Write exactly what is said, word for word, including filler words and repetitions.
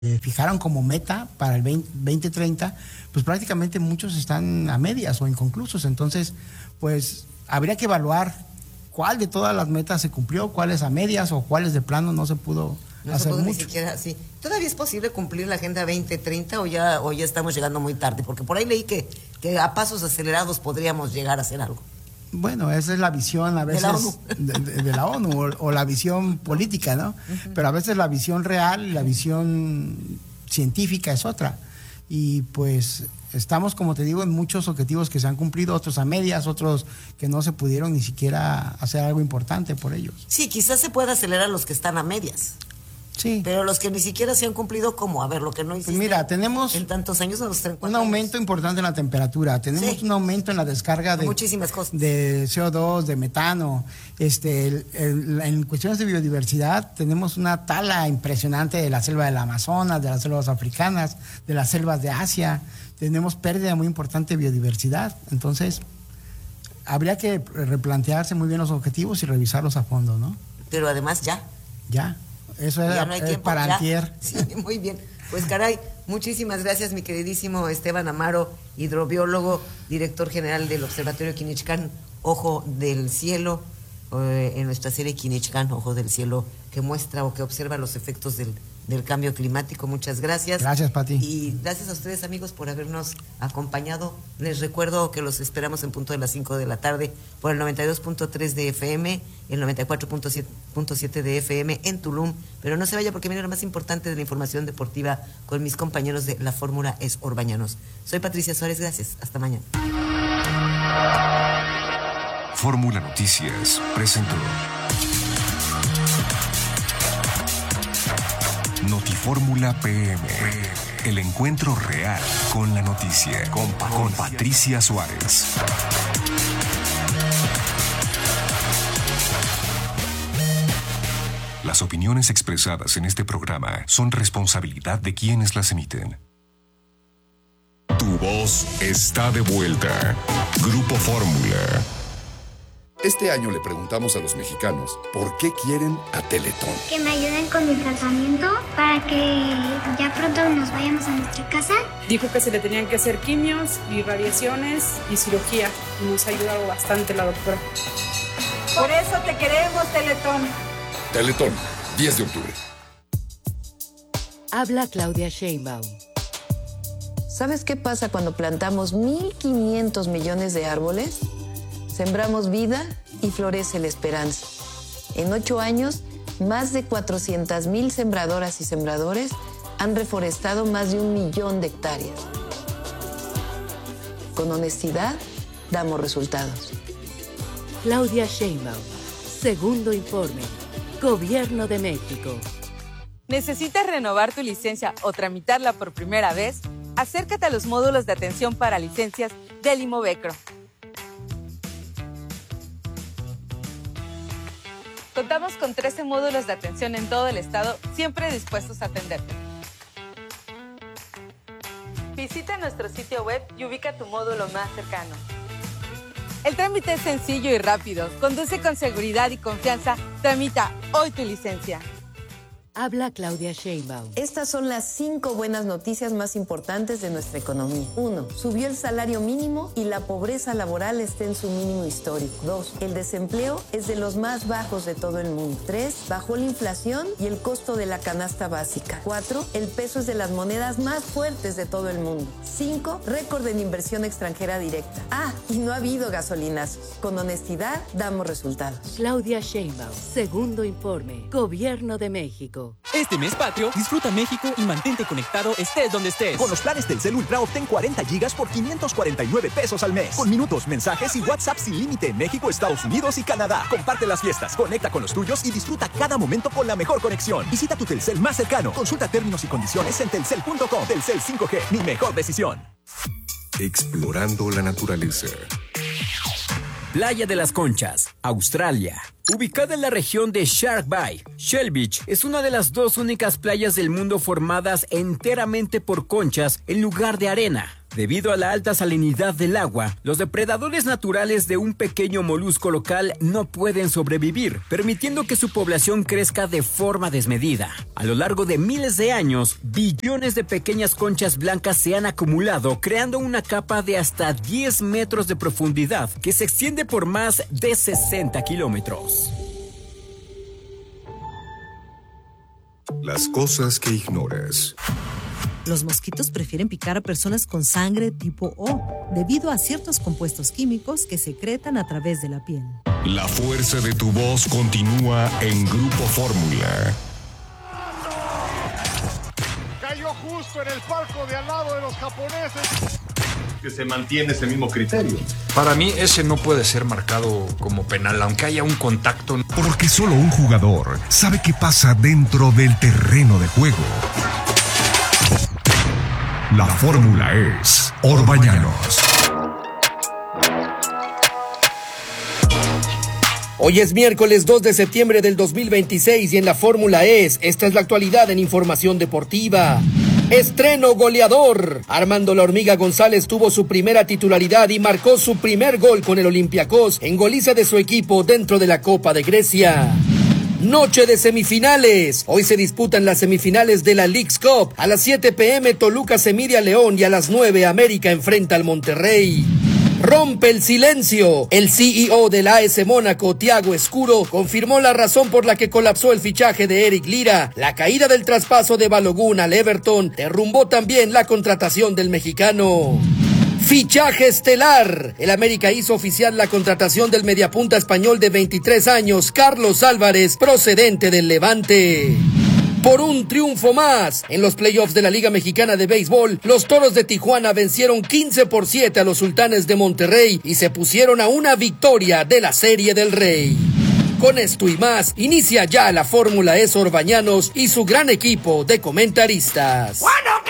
eh, fijaron como meta para el veinte treinta, pues prácticamente muchos están a medias o inconclusos. Entonces, pues habría que evaluar cuál de todas las metas se cumplió, cuáles a medias o cuáles de plano no se pudo no hacer se pudo mucho. Ni siquiera, sí. ¿Todavía es posible cumplir la Agenda veinte treinta o ya, o ya estamos llegando muy tarde? Porque por ahí leí que, que a pasos acelerados podríamos llegar a hacer algo. Bueno, esa es la visión a veces de la ONU, de, de, de la ONU o, o la visión política, ¿no? Uh-huh. Pero a veces la visión real, la visión científica es otra. Y pues estamos, como te digo, en muchos objetivos que se han cumplido, otros a medias, otros que no se pudieron ni siquiera hacer algo importante por ellos. Sí, quizás se pueda acelerar los que están a medias. Sí. Pero los que ni siquiera se han cumplido, ¿cómo? A ver, lo que no hiciste. Pues mira, tenemos en tantos años, en los un aumento años. importante en la temperatura, tenemos sí. un aumento en la descarga de muchísimas cosas, de C O dos, de metano, este, el, el, en cuestiones de biodiversidad tenemos una tala impresionante de la selva del Amazonas, de las selvas africanas, de las selvas de Asia, tenemos pérdida muy importante de biodiversidad, entonces habría que replantearse muy bien los objetivos y revisarlos a fondo, ¿no? Pero además ya. Ya. Eso era no eh, para ya. antier. Sí, muy bien. Pues caray, muchísimas gracias, mi queridísimo Esteban Amaro, hidrobiólogo, director general del Observatorio Quinichcán, Ojo del Cielo, eh, en nuestra serie Quinichcán, Ojo del Cielo, que muestra o que observa los efectos del, del cambio climático. Muchas gracias. Gracias, Pati. Y gracias a ustedes, amigos, por habernos acompañado. Les recuerdo que los esperamos en punto de las cinco de la tarde por el noventa y dos punto tres de F M, el noventa y cuatro punto siete de F M en Tulum. Pero no se vaya porque viene lo más importante de la información deportiva con mis compañeros de La Fórmula es Orbañanos. Soy Patricia Suárez, gracias. Hasta mañana. Fórmula Noticias presentó Notifórmula P M, el encuentro real con la noticia, con, con Patricia Suárez. Las opiniones expresadas en este programa son responsabilidad de quienes las emiten. Tu voz está de vuelta. Grupo Fórmula. Este año le preguntamos a los mexicanos por qué quieren a Teletón. Que me ayuden con mi tratamiento para que ya pronto nos vayamos a nuestra casa. Dijo que se le tenían que hacer quimios y radiaciones y cirugía. Nos ha ayudado bastante la doctora. Por eso te queremos, Teletón. Teletón, diez de octubre. Habla Claudia Sheinbaum. ¿Sabes qué pasa cuando plantamos mil quinientos millones de árboles? Sembramos vida y florece la esperanza. En ocho años, más de cuatrocientas mil sembradoras y sembradores han reforestado más de un millón de hectáreas. Con honestidad, damos resultados. Claudia Sheinbaum, segundo informe. Gobierno de México. ¿Necesitas renovar tu licencia o tramitarla por primera vez? Acércate a los módulos de atención para licencias del Imovecro. Contamos con trece módulos de atención en todo el estado, siempre dispuestos a atenderte. Visita nuestro sitio web y ubica tu módulo más cercano. El trámite es sencillo y rápido. Conduce con seguridad y confianza. Tramita hoy tu licencia. Habla Claudia Sheinbaum. Estas son las cinco buenas noticias más importantes de nuestra economía. Uno, subió el salario mínimo y la pobreza laboral está en su mínimo histórico. Dos, el desempleo es de los más bajos de todo el mundo. Tres, bajó la inflación y el costo de la canasta básica. Cuatro, el peso es de las monedas más fuertes de todo el mundo. Cinco, récord en inversión extranjera directa. Ah, y no ha habido gasolinazos. Con honestidad, damos resultados. Claudia Sheinbaum, segundo informe. Gobierno de México. Este mes patrio, disfruta México y mantente conectado estés donde estés. Con los planes Telcel Ultra obtén cuarenta gigas por quinientos cuarenta y nueve pesos al mes. Con minutos, mensajes y WhatsApp sin límite en México, Estados Unidos y Canadá. Comparte las fiestas, conecta con los tuyos y disfruta cada momento con la mejor conexión. Visita tu Telcel más cercano. Consulta términos y condiciones en telcel punto com. Telcel cinco G, mi mejor decisión. Explorando la naturaleza. Playa de las Conchas, Australia. Ubicada en la región de Shark Bay, Shell Beach es una de las dos únicas playas del mundo formadas enteramente por conchas en lugar de arena. Debido a la alta salinidad del agua, los depredadores naturales de un pequeño molusco local no pueden sobrevivir, permitiendo que su población crezca de forma desmedida. A lo largo de miles de años, billones de pequeñas conchas blancas se han acumulado, creando una capa de hasta diez metros de profundidad que se extiende por más de sesenta kilómetros. Las cosas que ignoras. Los mosquitos prefieren picar a personas con sangre tipo O, debido a ciertos compuestos químicos que secretan a través de la piel. La fuerza de tu voz continúa en Grupo Fórmula. Cayó justo en el palco de al lado de los japoneses. Que se mantiene ese mismo criterio. Para mí ese no puede ser marcado como penal, aunque haya un contacto. Porque solo un jugador sabe qué pasa dentro del terreno de juego. La fórmula es Orbañanos. Hoy es miércoles dos de septiembre del dos mil veintiséis y en la Fórmula es, esta es la actualidad en información deportiva. Estreno goleador. Armando La Hormiga González tuvo su primera titularidad y marcó su primer gol con el Olympiacos en goliza de su equipo dentro de la Copa de Grecia. Noche de semifinales. Hoy se disputan las semifinales de la Leagues Cup. A las siete pe eme Toluca se mide a León y a las nueve América enfrenta al Monterrey. Rompe el silencio. El ce e o del A ese Mónaco, Thiago Escuro, confirmó la razón por la que colapsó el fichaje de Eric Lira. La caída del traspaso de Balogun al Everton derrumbó también la contratación del mexicano. Fichaje estelar. El América hizo oficial la contratación del mediapunta español de veintitrés años, Carlos Álvarez, procedente del Levante. Por un triunfo más. En los playoffs de la Liga Mexicana de Béisbol, los Toros de Tijuana vencieron quince por siete a los Sultanes de Monterrey y se pusieron a una victoria de la Serie del Rey. Con esto y más, inicia ya la Fórmula E Orbañanos y su gran equipo de comentaristas. Bueno,